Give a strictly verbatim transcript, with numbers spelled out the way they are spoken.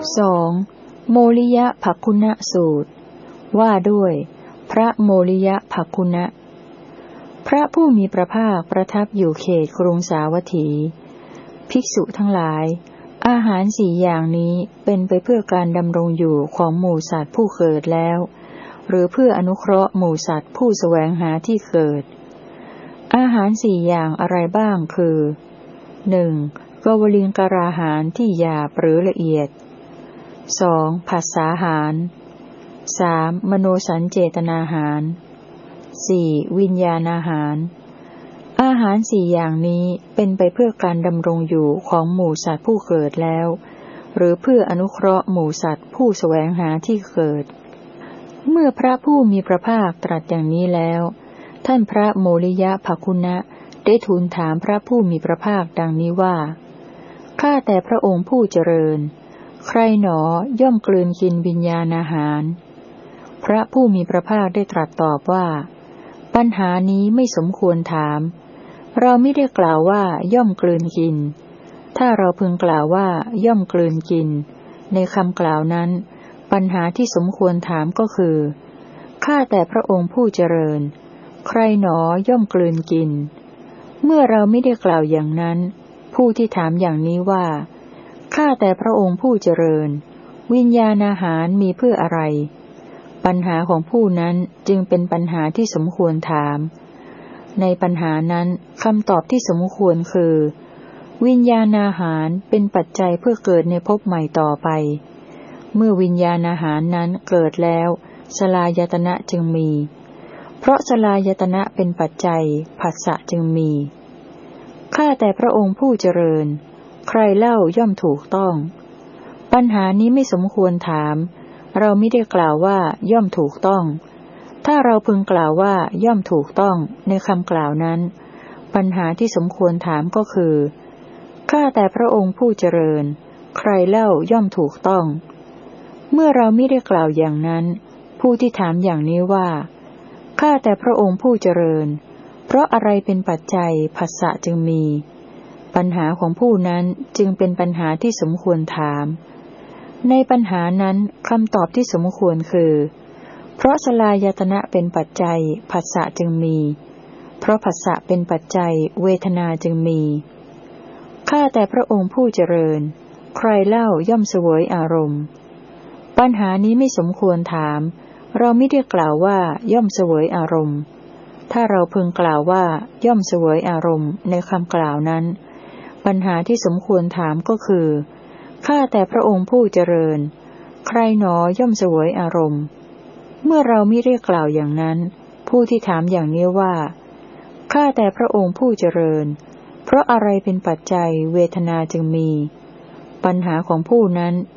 สองโมลิยภักขุณสูตรว่าด้วยพระโมลิยภักขุณพระผู้มีพระภาคประทับอยู่เขตกรุงสาวัตถีภิกษุทั้งหลายอาหารสี่อย่างนี้เป็นไปเพื่อการดำรงอยู่ของหมู่สัตว์ผู้เกิดแล้วหรือเพื่ออนุเคราะห์หมู่สัตว์ผู้แสวงหาที่เกิดอาหารสี่อย่างอะไรบ้างคือหนึ่งกวลิงการาหารที่หยาบหรือละเอียดสองผัสสาหารสามมโนสัญเจตนาหารสี่วิญญาณอาหารอาหารสี่อย่างนี้เป็นไปเพื่อการดำรงอยู่ของหมู่สัตว์ผู้เกิดแล้วหรือเพื่ออนุเคราะห์หมู่สัตว์ผู้แสวงหาที่เกิดเมื่อพระผู้มีพระภาคตรัสอย่างนี้แล้วท่านพระโมลิยภักขุณได้ทูลถามพระผู้มีพระภาคดังนี้ว่าข้าแต่พระองค์ผู้เจริญใครหนอย่อมกลืนกินวิญญาณอาหารพระผู้มีพระภาคได้ตรัสตอบว่าปัญหานี้ไม่สมควรถามเราไม่ได้กล่าวว่าย่อมกลืนกินถ้าเราพึงกล่าวว่าย่อมกลืนกินในคำกล่าวนั้นปัญหาที่สมควรถามก็คือข้าแต่พระองค์ผู้เจริญใครหนอย่อมกลืนกินเมื่อเราไม่ได้กล่าวอย่างนั้นผู้ที่ถามอย่างนี้ว่าข้าแต่พระองค์ผู้เจริญวิญญาณอาหารมีเพื่ออะไรปัญหาของผู้นั้นจึงเป็นปัญหาที่สมควรถามในปัญหานั้นคำตอบที่สมควรคือวิญญาณอาหารเป็นปัจจัยเพื่อเกิดในภพใหม่ต่อไปเมื่อวิญญาณอาหารนั้นเกิดแล้วสลายตนะจึงมีเพราะสลายตนะเป็นปัจจัยผัสสะจึงมีข้าแต่พระองค์ผู้เจริญใครเล่าย่อมถูกต้องปัญหานี้ไม่สมควรถามเราไม่ได้กล่าวว่าย่อมถูกต้องถ้าเราพึงกล่าวว่าย่อมถูกต้องในคำกล่าวนั้นปัญหาที่สมควรถามก็คือข้าแต่พระองค์ผู้เจริญใครเล่าย่อมถูกต้องเมื่อเราไม่ได้กล่าวอย่างนั้นผู้ที่ถามอย่างนี้ว่าข้าแต่พระองค์ผู้เจริญเพราะอะไรเป็นปัจจัยผัสสะจึงมีปัญหาของผู้นั้นจึงเป็นปัญหาที่สมควรถามในปัญหานั้นคำตอบที่สมควรคือเพราะสลายตนะเป็นปัจจัยผัสสะจึงมีเพราะผัสสะเป็นปัจจัยเวทนาจึงมีข้าแต่พระองค์ผู้เจริญใครเล่าย่อมเสวยอารมณ์ปัญหานี้ไม่สมควรถามเราไม่ได้กล่าวว่าย่อมเสวยอารมณ์ถ้าเราพึงกล่าวว่าย่อมเสวยอารมณ์ในคำกล่าวนั้นปัญหาที่สมควรถามก็คือข้าแต่พระองค์ผู้เจริญใครหนอย่อมเสวยอารมณ์เมื่อเราไม่ได้กล่าวอย่างนั้นผู้ที่ถามอย่างนี้ว่าข้าแต่พระองค์ผู้เจริญเพราะอะไรเป็นปัจจัยเวทนาจึงมีปัญหาของผู้นั้น